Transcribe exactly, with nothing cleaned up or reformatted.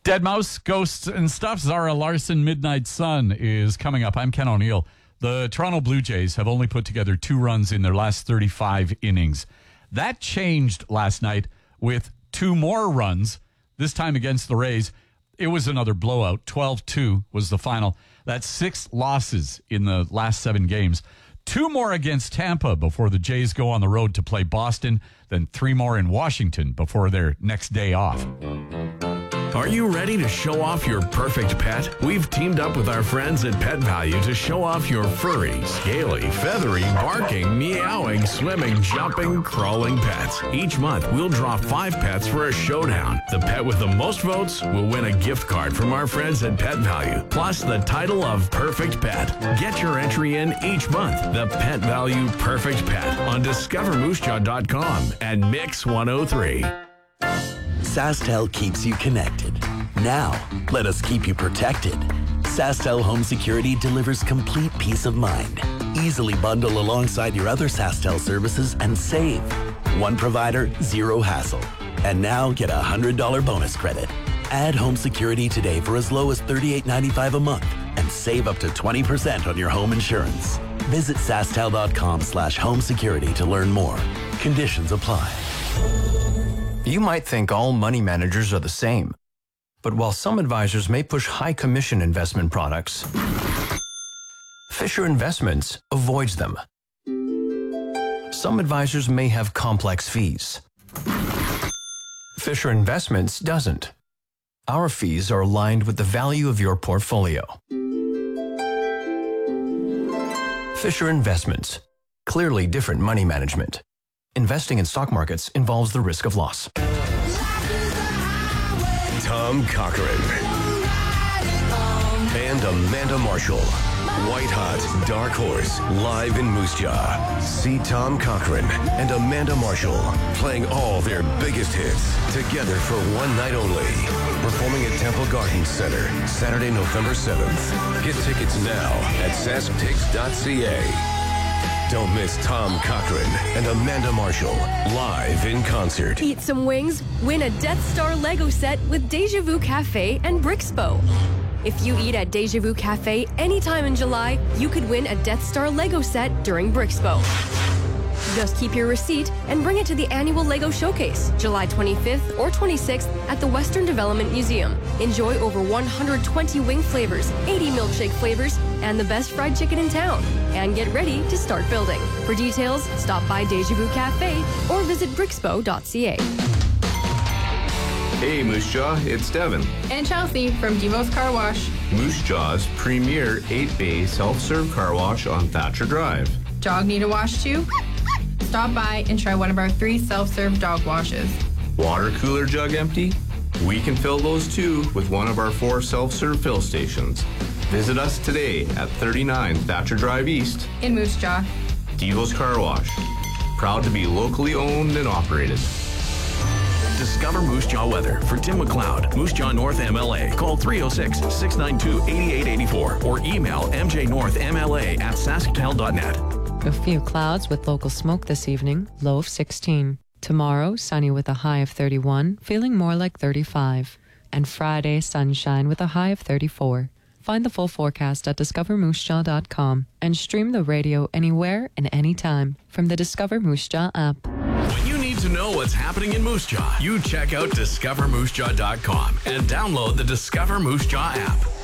Deadmau5, Ghosts and Stuff. Zara Larson, Midnight Sun is coming up. I'm Ken O'Neill. The Toronto Blue Jays have only put together two runs in their last thirty-five innings. That changed last night with two more runs, this time against the Rays. It was another blowout. twelve two was the final. That's six losses in the last seven games. Two more against Tampa before the Jays go on the road to play Boston, then three more in Washington before their next day off. Are you ready to show off your perfect pet? We've teamed up with our friends at Pet Value to show off your furry, scaly, feathery, barking, meowing, swimming, jumping, crawling pets. Each month, we'll draw five pets for a showdown. The pet with the most votes will win a gift card from our friends at Pet Value, plus the title of Perfect Pet. Get your entry in each month. The Pet Value Perfect Pet on discover moose jaw dot com and Mix one oh three. SaskTel keeps you connected. Now, let us keep you protected. SaskTel Home Security delivers complete peace of mind. Easily bundle alongside your other SaskTel services and save. One provider, zero hassle. And now get a one hundred dollars bonus credit. Add home security today for as low as thirty-eight ninety-five a month and save up to twenty percent on your home insurance. Visit sasktel.com slash home security to learn more. Conditions apply. You might think all money managers are the same. But while some advisors may push high commission investment products, Fisher Investments avoids them. Some advisors may have complex fees. Fisher Investments doesn't. Our fees are aligned with the value of your portfolio. Fisher Investments. Clearly different money management. Investing in stock markets involves the risk of loss. Tom Cochrane and Amanda Marshall. White Hot Dark Horse live in Moose Jaw. See Tom Cochrane and Amanda Marshall playing all their biggest hits together for one night only. Performing at Temple Gardens Center Saturday, November seventh. Get tickets now at sask tigs dot c a. Don't miss Tom Cochrane and Amanda Marshall live in concert. Eat some wings, win a Death Star Lego set with Deja Vu Cafe and Brixpo. If you eat at Deja Vu Cafe anytime in July, you could win a Death Star Lego set during Brixpo. Just keep your receipt and bring it to the annual Lego Showcase, July twenty-fifth or twenty-sixth at the Western Development Museum. Enjoy over one hundred twenty wing flavors, eighty milkshake flavors, and the best fried chicken in town. And get ready to start building. For details, stop by Deja Vu Cafe or visit brixpo dot c a. Hey Moose Jaw, it's Devin. And Chelsea from Devo's Car Wash. Moose Jaw's premier eight-bay self-serve car wash on Thatcher Drive. Dog need a wash too? Stop by and try one of our three self-serve dog washes. Water cooler jug empty? We can fill those too with one of our four self-serve fill stations. Visit us today at thirty-nine Thatcher Drive East in Moose Jaw. Devo's Car Wash. Proud to be locally owned and operated. Discover Moose Jaw weather for Tim McLeod, Moose Jaw North M L A. Call three oh six, six nine two, eight eight eight four or email m j north m l a at sasktel dot net. A few clouds with local smoke this evening, low of sixteen. Tomorrow, sunny with a high of thirty-one, feeling more like thirty-five. And Friday, sunshine with a high of thirty-four. Find the full forecast at discover moose jaw dot com and stream the radio anywhere and anytime from the Discover Moose Jaw app. When you need to know what's happening in Moose Jaw, you check out discover moose jaw dot com and download the Discover Moose Jaw app.